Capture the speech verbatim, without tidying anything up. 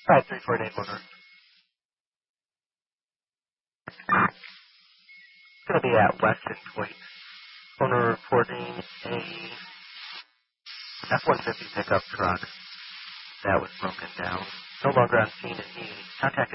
five three four eight one. It's going to be at Weston Point. Owner reporting a F one fifty pickup truck that was broken down. No longer on scene and needed. Contact